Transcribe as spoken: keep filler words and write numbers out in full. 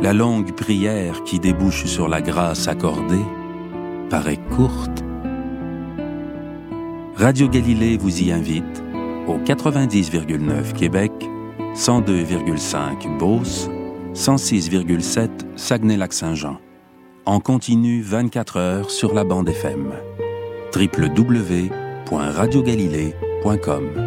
La longue prière qui débouche sur la grâce accordée paraît courte. Radio Galilée vous y invite au quatre-vingt-dix virgule neuf Québec, cent deux virgule cinq Beauce, cent six virgule sept Saguenay-Lac-Saint-Jean. En continu vingt-quatre heures sur la bande F M. w w w point radio galilée point com